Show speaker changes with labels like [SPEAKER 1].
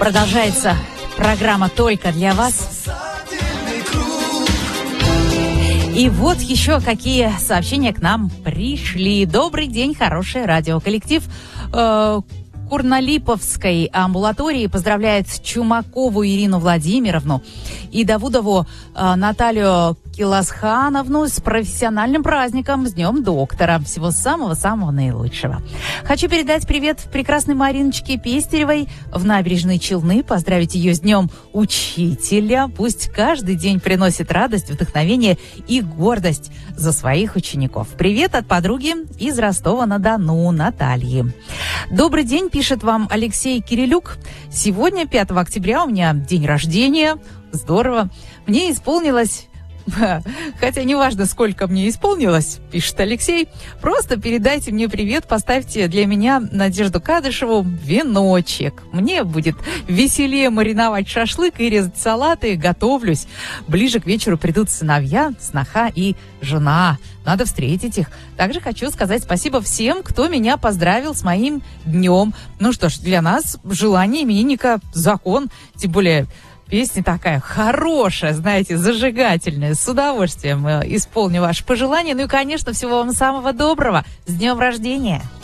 [SPEAKER 1] Продолжается программа «Только для вас». И вот еще какие сообщения к нам пришли. Добрый день, хорошее радио. Коллектив Курнолиповской амбулатории поздравляет Чумакову Ирину Владимировну и Давудову Наталью Киласхановну с профессиональным праздником, с Днем доктора. Всего самого-самого наилучшего. Хочу передать привет прекрасной Мариночке Пестеревой в Набережной Челны, поздравить ее с Днем учителя. Пусть каждый день приносит радость, вдохновение и гордость за своих учеников. Привет от подруги из Ростова-на-Дону, Натальи. Добрый день, пишет вам Алексей Кирилюк. Сегодня, 5 октября, у меня день рождения. Здорово. Мне исполнилось... Хотя не важно, сколько мне исполнилось, пишет Алексей. Просто передайте мне привет, поставьте для меня Надежду Кадышеву веночек. Мне будет веселее мариновать шашлык и резать салаты. Готовлюсь. Ближе к вечеру придут сыновья, сноха и жена. Надо встретить их. Также хочу сказать спасибо всем, кто меня поздравил с моим днем. Ну что ж, для нас желание именинника закон. Тем более... Песня такая хорошая, знаете, зажигательная. С удовольствием исполню ваши пожелания. Ну и, конечно, всего вам самого доброго. С днем рождения!